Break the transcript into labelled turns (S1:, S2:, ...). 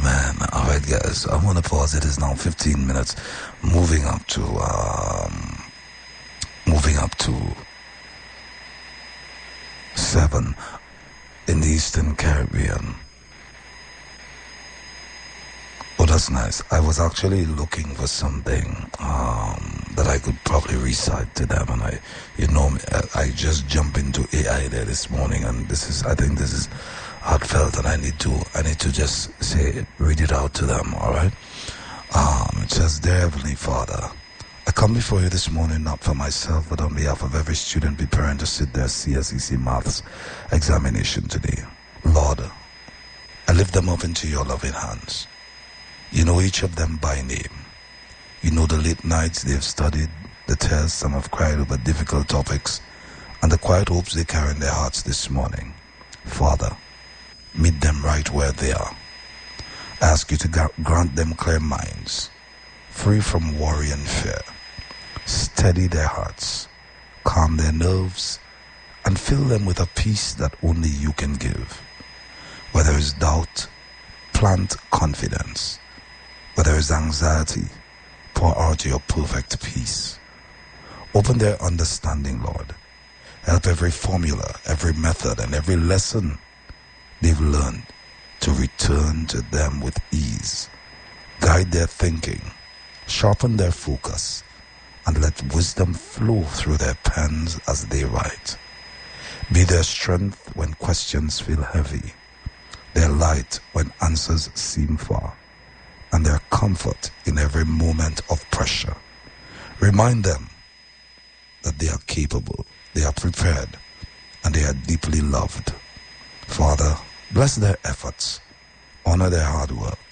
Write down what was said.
S1: man. All right, guys. I'm gonna pause. It is now 15 minutes, moving up to 7 in the Eastern Caribbean. Oh, that's nice. I was actually looking for something that I could probably recite to them, and I just jump into AI there this morning, and I think this is heartfelt, and I need to just read it out to them. All right. It says, "Dear Heavenly Father, I come before you this morning not for myself, but on behalf of every student preparing to sit their CSEC Maths examination today. Lord, I lift them up into your loving hands. You know each of them by name. You know the late nights they've studied, the tears some have cried over difficult topics, and the quiet hopes they carry in their hearts this morning. Father, meet them right where they are. I ask you to grant them clear minds, free from worry and fear. Steady their hearts, calm their nerves, and fill them with a peace that only you can give. Where there is doubt, plant confidence. Where there is anxiety, pour out your perfect peace. Open their understanding, Lord. Help every formula, every method, and every lesson they've learned to return to them with ease. Guide their thinking, sharpen their focus, and let wisdom flow through their pens as they write. Be their strength when questions feel heavy, their light when answers seem far, and their comfort in every moment of pressure. Remind them that they are capable, they are prepared, and they are deeply loved. Father, bless their efforts, honor their hard work,